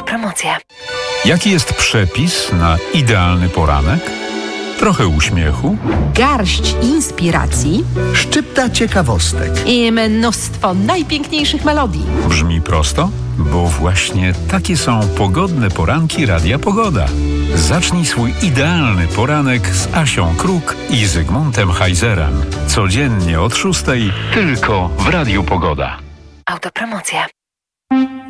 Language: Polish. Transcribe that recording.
Autopromocja. Jaki jest przepis na idealny poranek? Trochę uśmiechu, Garść inspiracji Szczypta ciekawostek. i mnóstwo najpiękniejszych melodii. brzmi prosto, bo właśnie takie są pogodne poranki Radia Pogoda. Zacznij swój idealny poranek z Asią Kruk i Zygmuntem Heizerem. Codziennie od 6:00 tylko w Radiu Pogoda. Autopromocja.